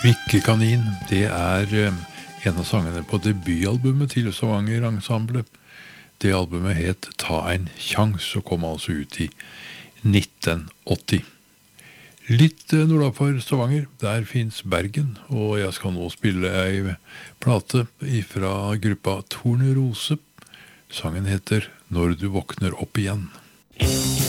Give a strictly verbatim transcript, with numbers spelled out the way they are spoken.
Vikkekanin, det er eh, en av sangene på debutalbumet til Stavanger Ensemble. Det albumet het Ta en Kjans og kom altså ut i nitten åtti. Litt eh, nordaffor Stavanger, der finnes Bergen, og jeg skal nå spille ei plate fra gruppa Tornerose. Sangen heter Når du våkner opp igjen.